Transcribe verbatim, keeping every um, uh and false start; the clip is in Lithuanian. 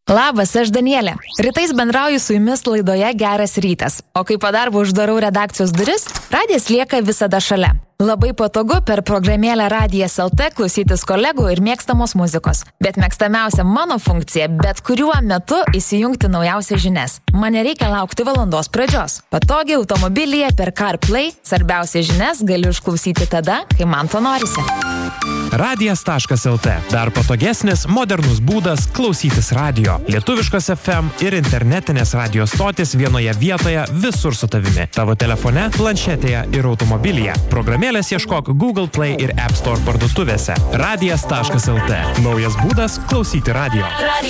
Labas, aš Danielė. Rytais bendrauju su jumis laidoje Geras rytas, o kai po darbo uždarau redakcijos duris, radijas lieka visada šalia. Labai patogu per programėlę Radijas L T klausytis kolegų ir mėgstamos muzikos. Bet mėgstamiausia mano funkcija – bet kuriuo metu įsijungti naujausias žinias. Man nereikia laukti valandos pradžios. Patogiai automobilyje per CarPlay svarbiausias žinias galiu išklausyti tada, kai man to norisi. Radijas taškas L T. Dar patogesnis, modernus būdas klausytis radio. Lietuviškos F M ir internetinės radio stotis vienoje vietoje visur su tavimi. Tavo telefone, planšetėje ir automobilyje. Programėlės ieškok Google Play ir App Store parduotuvėse. Radijas taškas L T. Naujas būdas klausyti radio.